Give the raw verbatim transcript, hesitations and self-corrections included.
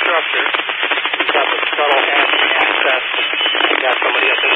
structure. We've got the scuttle hatch access. We've got somebody up there